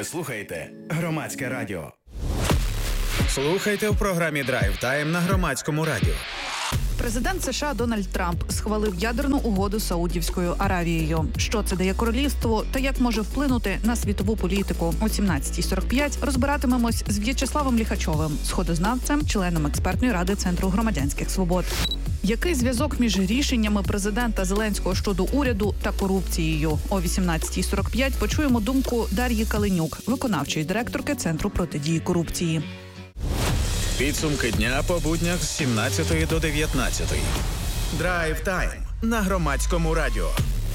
Ви слухаєте Громадське радіо. Слухайте в програмі «Драйв Тайм» на Громадському радіо. Президент США Дональд Трамп схвалив ядерну угоду з Саудівською Аравією. Що це дає королівству та як може вплинути на світову політику? О 17:45 розбиратимемось з В'ячеславом Ліхачовим, сходознавцем, членом експертної ради Центру громадянських свобод. Який зв'язок між рішеннями президента Зеленського щодо уряду та корупцією? О 18:45 почуємо думку Дар'ї Каленюк, виконавчої директорки Центру протидії корупції. Підсумки дня по буднях з 17 до 19. «Драйв Тайм» на Громадському радіо.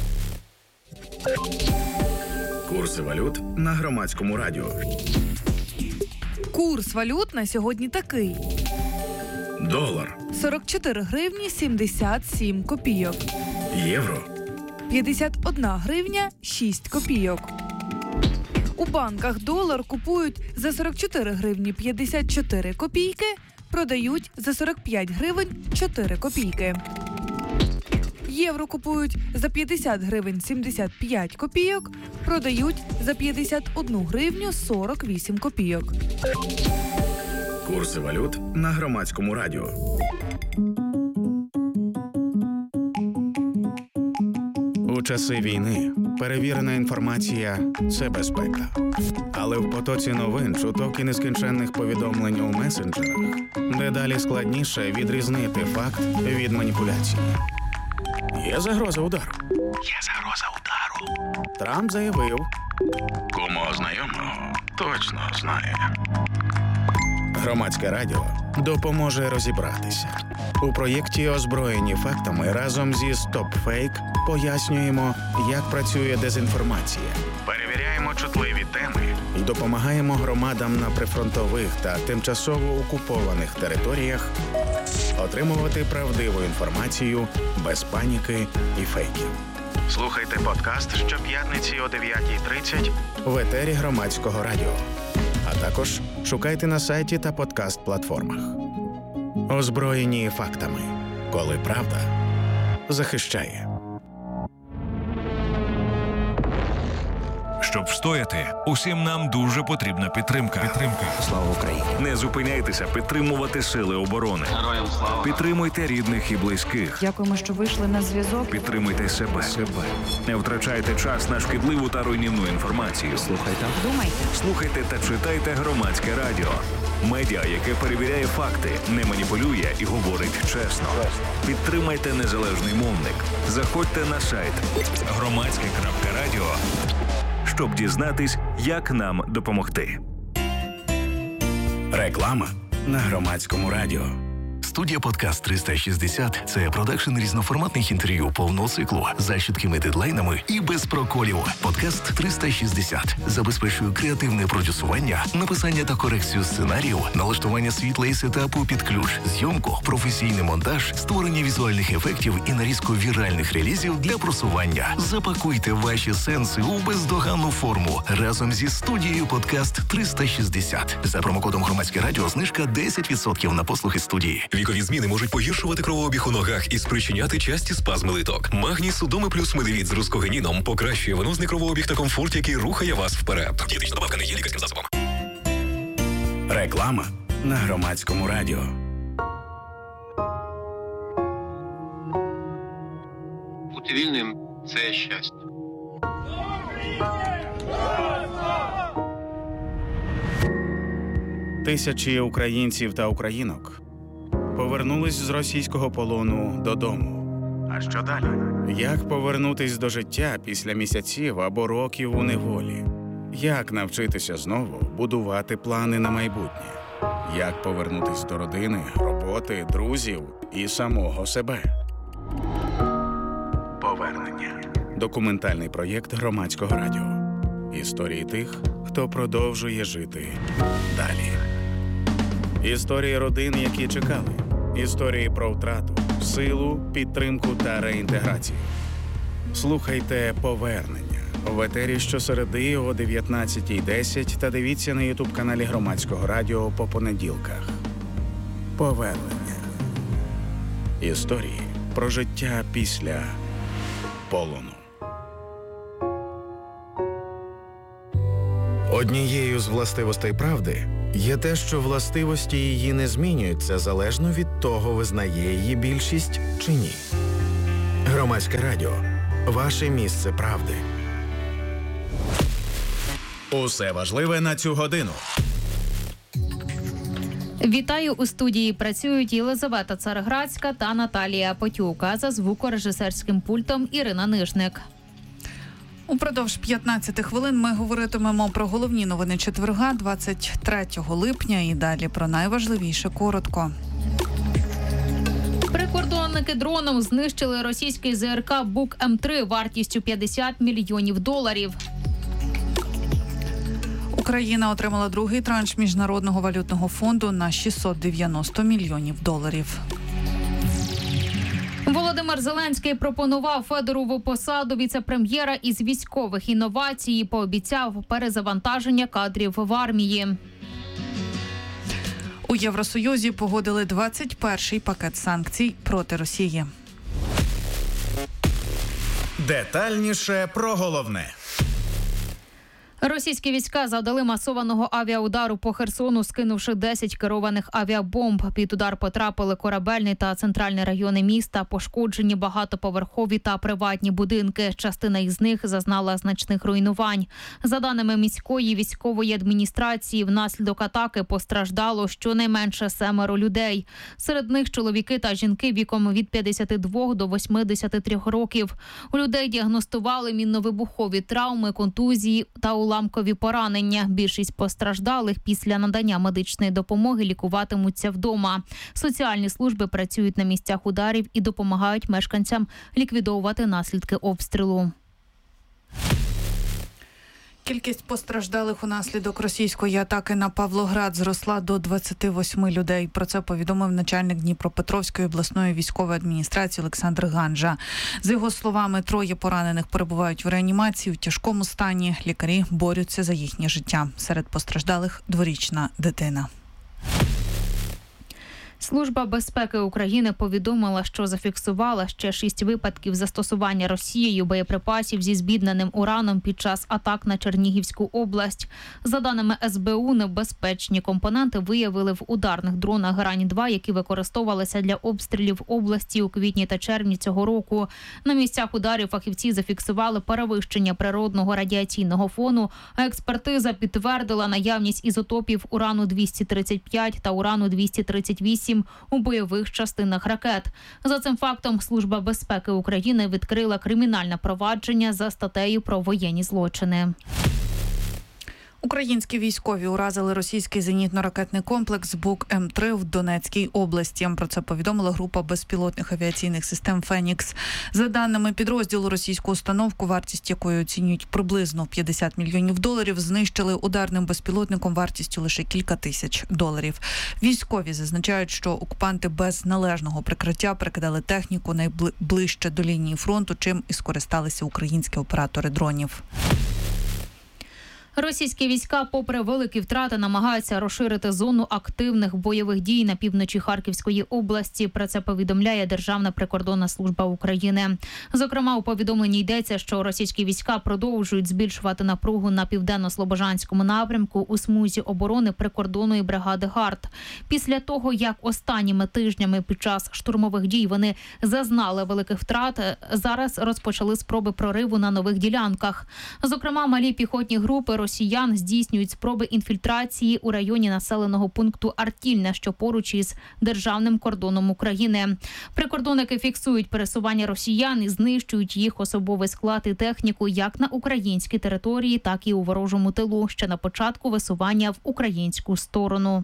Курси валют на Громадському радіо. Курс валют на сьогодні такий. Долар. 44 гривні 77 копійок. Євро. 51 гривня 6 копійок. У банках долар купують за 44 гривні 54 копійки, продають за 45 гривень 4 копійки. Євро купують за 50 гривень 75 копійок, продають за 51 гривню 48 копійок. Курси валют на Громадському радіо. У часи війни перевірена інформація – це безпека. Але в потоці новин, чуток і нескінченних повідомлень у месенджерах дедалі складніше відрізнити факт від маніпуляції. Є загроза удару. Трамп заявив. Кому знайомого точно знає. Громадське радіо допоможе розібратися. У проєкті «Озброєні фактами» разом зі «Стоп-фейк» пояснюємо, як працює дезінформація. Перевіряємо чутливі теми і допомагаємо громадам на прифронтових та тимчасово окупованих територіях отримувати правдиву інформацію без паніки і фейків. Слухайте подкаст щоп'ятниці о 9:30 в етері Громадського радіо. А також шукайте на сайті та подкаст-платформах. Озброєні фактами. Коли правда захищає. Щоб встояти, усім нам дуже потрібна підтримка. Слава Україні! Не зупиняйтеся підтримувати сили оборони. Героям слава! Підтримуйте рідних і близьких. Дякуємо, що вийшли на зв'язок. Підтримуйте себе. Не втрачайте час на шкідливу та руйнівну інформацію. Думайте. Слухайте та читайте Громадське радіо. Медіа, яке перевіряє факти, не маніпулює і говорить чесно. Підтримайте незалежний мовник. Заходьте на сайт громадське.радіо, щоб дізнатись, як нам допомогти. Реклама на Громадському радіо. Студія «Подкаст 360» – це продакшн різноформатних інтерв'ю повного циклу за чіткими дедлайнами і без проколів. «Подкаст 360» забезпечує креативне продюсування, написання та корекцію сценаріїв, налаштування світла і сетапу під ключ, зйомку, професійний монтаж, створення візуальних ефектів і нарізку віральних релізів для просування. Запакуйте ваші сенси у бездоганну форму разом зі студією «Подкаст 360». За промокодом «Громадське радіо» знижка 10% на послуги студії. Вікові зміни можуть погіршувати кровообіг у ногах і спричиняти часті спазми литок. Магній Судоми плюс медивіт з рускогеніном покращує венозний кровообіг та комфорт, який рухає вас вперед. Дієтична добавка не є лікарським засобом. Реклама на Громадському радіо. Бути вільним – це щастя. Тисячі українців та українок повернулись з російського полону додому. А що далі? Як повернутись до життя після місяців або років у неволі? Як навчитися знову будувати плани на майбутнє? Як повернутись до родини, роботи, друзів і самого себе? Повернення. Документальний проєкт Громадського радіо. Історії тих, хто продовжує жити далі. Історії родин, які чекали. Історії про втрату, силу, підтримку та реінтеграцію. Слухайте «Повернення» в етері щосереди о 19:10 та дивіться на ютуб-каналі Громадського радіо по понеділках. Повернення. Історії про життя після полону. Однією з властивостей правди є те, що властивості її не змінюються залежно від того, визнає її більшість чи ні. Громадське радіо – ваше місце правди. Усе важливе на цю годину. Вітаю, у студії працюють Єлизавета Цареградська та Наталія Потюка. За звукорежисерським пультом Ірина Нижник. Упродовж 15 хвилин ми говоритимемо про головні новини четверга, 23 липня, і далі про найважливіше коротко. Прикордонники дроном знищили російський ЗРК Бук-М3 вартістю $50 мільйонів. Україна отримала другий транш Міжнародного валютного фонду на $690 мільйонів. Володимир Зеленський пропонував Федорову посаду віце-прем'єра із військових інновацій і пообіцяв перезавантаження кадрів в армії. У Євросоюзі погодили 21-й пакет санкцій проти Росії. Детальніше про головне. Російські війська завдали масованого авіаудару по Херсону, скинувши 10 керованих авіабомб. Під удар потрапили корабельний та центральний райони міста, пошкоджені багатоповерхові та приватні будинки. Частина із них зазнала значних руйнувань. За даними міської військової адміністрації, внаслідок атаки постраждало щонайменше 7 людей. Серед них чоловіки та жінки віком від 52 до 83 років. У людей діагностували мінно-вибухові травми, контузії та уламкові поранення. Більшість постраждалих після надання медичної допомоги лікуватимуться вдома. Соціальні служби працюють на місцях ударів і допомагають мешканцям ліквідовувати наслідки обстрілу. Кількість постраждалих унаслідок російської атаки на Павлоград зросла до 28 людей. Про це повідомив начальник Дніпропетровської обласної військової адміністрації Олександр Ганжа. За його словами, 3 поранених перебувають в реанімації в тяжкому стані. Лікарі борються за їхнє життя. Серед постраждалих 2-річна дитина. Служба безпеки України повідомила, що зафіксувала ще 6 випадків застосування Росією боєприпасів зі збідненим ураном під час атак на Чернігівську область. За даними СБУ, небезпечні компоненти виявили в ударних дронах Грань-2, які використовувалися для обстрілів області у квітні та червні цього року. На місцях ударів фахівці зафіксували перевищення природного радіаційного фону, а експертиза підтвердила наявність ізотопів урану-235 та урану-238 у бойових частинах ракет. За цим фактом Служба безпеки України відкрила кримінальне провадження за статтею про воєнні злочини. Українські військові уразили російський зенітно-ракетний комплекс Бук-М3 в Донецькій області. Про це повідомила група безпілотних авіаційних систем «Фенікс». За даними підрозділу, російську установку, вартість якої оцінюють приблизно в $50 мільйонів, знищили ударним безпілотником вартістю лише кілька тисяч $. Військові зазначають, що окупанти без належного прикриття перекидали техніку найближче до лінії фронту, чим і скористалися українські оператори дронів. Російські війська, попри великі втрати, намагаються розширити зону активних бойових дій на півночі Харківської області. Про це повідомляє Державна прикордонна служба України. Зокрема, у повідомленні йдеться, що російські війська продовжують збільшувати напругу на південно-слобожанському напрямку у смузі оборони прикордонної бригади ГАРД. Після того, як останніми тижнями під час штурмових дій вони зазнали великих втрат, зараз розпочали спроби прориву на нових ділянках. Зокрема, малі піхотні групи росіян здійснюють спроби інфільтрації у районі населеного пункту Артільне, що поруч із державним кордоном України. Прикордонники фіксують пересування росіян і знищують їх особовий склад і техніку як на українській території, так і у ворожому тилу, ще на початку висування в українську сторону.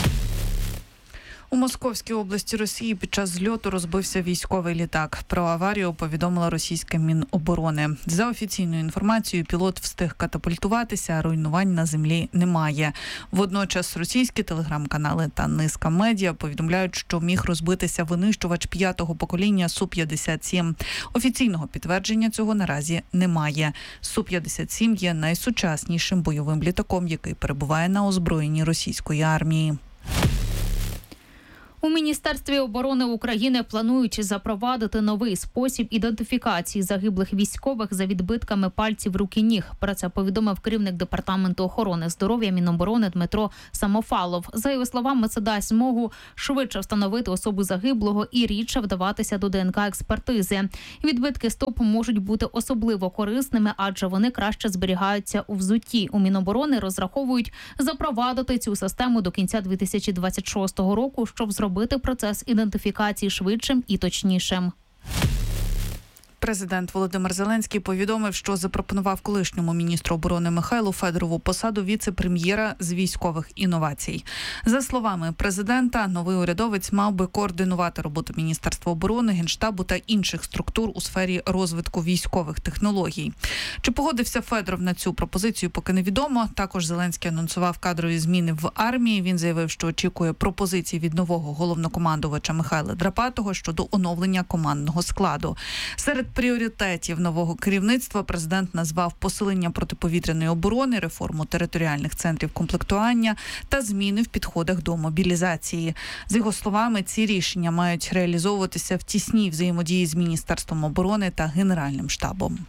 У Московській області Росії під час зльоту розбився військовий літак. Про аварію повідомила російське Міноборони. За офіційною інформацією, пілот встиг катапультуватися, а руйнувань на землі немає. Водночас російські телеграм-канали та низка медіа повідомляють, що міг розбитися винищувач 5-го покоління Су-57. Офіційного підтвердження цього наразі немає. Су-57 є найсучаснішим бойовим літаком, який перебуває на озброєнні російської армії. У Міністерстві оборони України планують запровадити новий спосіб ідентифікації загиблих військових за відбитками пальців рук і ніг. Про це повідомив керівник Департаменту охорони здоров'я Міноборони Дмитро Самофалов. За його словами, це дасть змогу швидше встановити особу загиблого і рідше вдаватися до ДНК-експертизи. Відбитки стоп можуть бути особливо корисними, адже вони краще зберігаються у взутті. У Міноборони розраховують запровадити цю систему до кінця 2026 року, щоб зробити процес ідентифікації швидшим і точнішим. Президент Володимир Зеленський повідомив, що запропонував колишньому міністру оборони Михайлу Федорову посаду віце-прем'єра з військових інновацій. За словами президента, новий урядовець мав би координувати роботу Міністерства оборони, Генштабу та інших структур у сфері розвитку військових технологій. Чи погодився Федоров на цю пропозицію, поки невідомо. Також Зеленський анонсував кадрові зміни в армії. Він заявив, що очікує пропозицій від нового головнокомандувача Михайла Драпатого щодо оновлення командного складу. Серед пріоритетів нового керівництва президент назвав посилення протиповітряної оборони, реформу територіальних центрів комплектування та зміни в підходах до мобілізації. З його словами, ці рішення мають реалізовуватися в тісній взаємодії з Міністерством оборони та Генеральним штабом.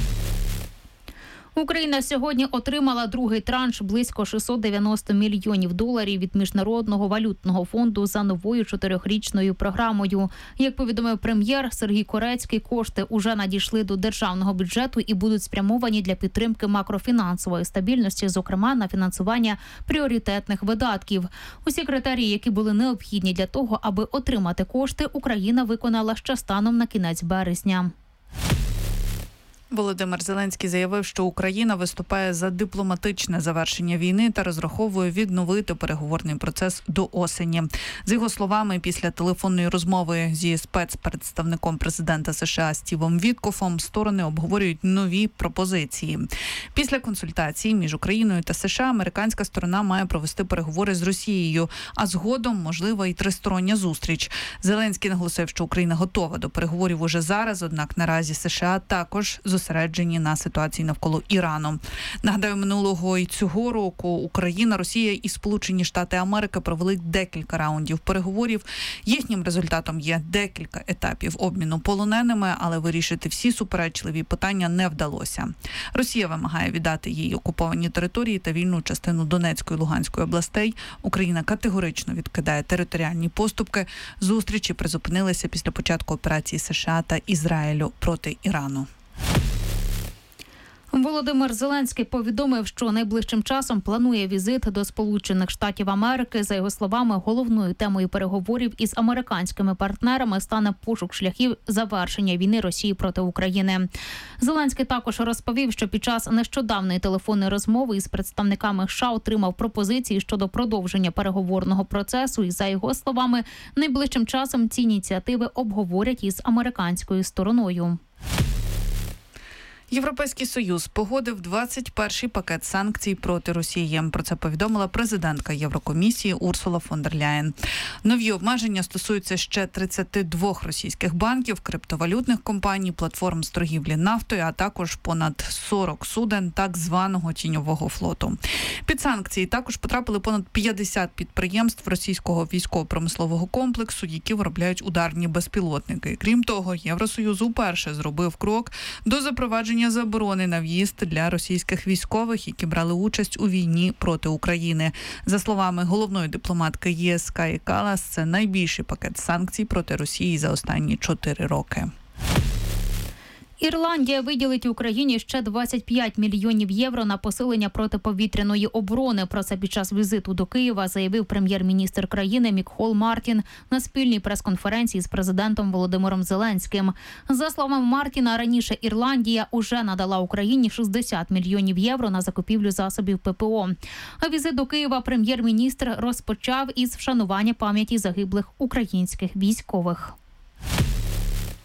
Україна сьогодні отримала другий транш близько $690 мільйонів від Міжнародного валютного фонду за новою 4-річною програмою. Як повідомив прем'єр Сергій Корецький, кошти уже надійшли до державного бюджету і будуть спрямовані для підтримки макрофінансової стабільності, зокрема на фінансування пріоритетних видатків. Усі критерії, які були необхідні для того, аби отримати кошти, Україна виконала ще станом на кінець березня. Володимир Зеленський заявив, що Україна виступає за дипломатичне завершення війни та розраховує відновити переговорний процес до осені. З його словами, після телефонної розмови зі спецпредставником президента США Стівом Віткофом сторони обговорюють нові пропозиції. Після консультацій між Україною та США американська сторона має провести переговори з Росією, а згодом, можливо, і тристороння зустріч. Зеленський наголосив, що Україна готова до переговорів уже зараз, однак наразі США також зосереджені на ситуації навколо Ірану. Нагадаю, минулого і цього року Україна, Росія і Сполучені Штати Америки провели декілька раундів переговорів. Їхнім результатом є декілька етапів обміну полоненими, але вирішити всі суперечливі питання не вдалося. Росія вимагає віддати їй окуповані території та вільну частину Донецької і Луганської областей. Україна категорично відкидає територіальні поступки. Зустрічі призупинилися після початку операції США та Ізраїлю проти Ірану. Володимир Зеленський повідомив, що найближчим часом планує візит до Сполучених Штатів Америки. За його словами, головною темою переговорів із американськими партнерами стане пошук шляхів завершення війни Росії проти України. Зеленський також розповів, що під час нещодавної телефонної розмови із представниками США отримав пропозиції щодо продовження переговорного процесу. І, за його словами, найближчим часом ці ініціативи обговорять із американською стороною. Європейський Союз погодив 21-й пакет санкцій проти Росії. Про це повідомила президентка Єврокомісії Урсула фон дер Ляєн. Нові обмеження стосуються ще 32 російських банків, криптовалютних компаній, платформ з торгівлі нафтою, а також понад 40 суден так званого тіньового флоту. Під санкції також потрапили понад 50 підприємств російського військово-промислового комплексу, які виробляють ударні безпілотники. Крім того, Євросоюз уперше зробив крок до запровадження заборони на в'їзд для російських військових, які брали участь у війні проти України. За словами головної дипломатки ЄС Каї Каллас, це найбільший пакет санкцій проти Росії за останні 4 роки. Ірландія виділить Україні ще 25 мільйонів євро на посилення протиповітряної оборони. Про це під час візиту до Києва заявив прем'єр-міністр країни Мікхол Мартін на спільній прес-конференції з президентом Володимиром Зеленським. За словами Мартіна, раніше Ірландія уже надала Україні 60 мільйонів євро на закупівлю засобів ППО. А візит до Києва прем'єр-міністр розпочав із вшанування пам'яті загиблих українських військових.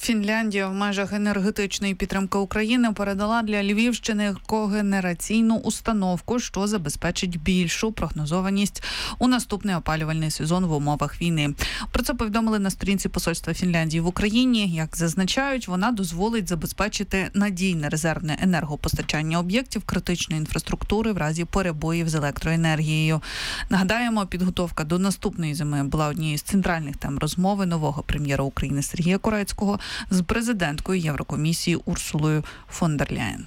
Фінляндія в межах енергетичної підтримки України передала для Львівщини когенераційну установку, що забезпечить більшу прогнозованість у наступний опалювальний сезон в умовах війни. Про це повідомили на сторінці посольства Фінляндії в Україні. Як зазначають, вона дозволить забезпечити надійне резервне енергопостачання об'єктів критичної інфраструктури в разі перебоїв з електроенергією. Нагадаємо, підготовка до наступної зими була однією з центральних тем розмови нового прем'єра України Сергія Корецького з президенткою Єврокомісії Урсулою фон дер Ляєн.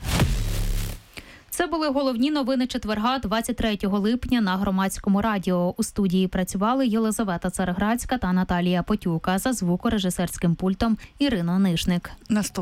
Це були головні новини четверга, 23 липня на Громадському радіо. У студії працювали Єлизавета Цареградська та Наталія Потюка. За звукорежисерським пультом Ірина Нишник.